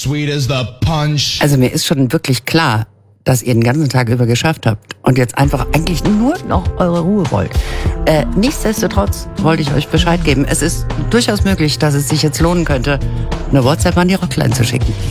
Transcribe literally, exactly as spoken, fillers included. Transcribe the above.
sweet as the punch. Also mir ist schon wirklich klar, dass ihr den ganzen Tag über geschafft habt und jetzt einfach eigentlich nur noch eure Ruhe wollt. Äh, nichtsdestotrotz wollte ich euch Bescheid geben. Es ist durchaus möglich, dass es sich jetzt lohnen könnte, eine WhatsApp an die Rockline zu schicken.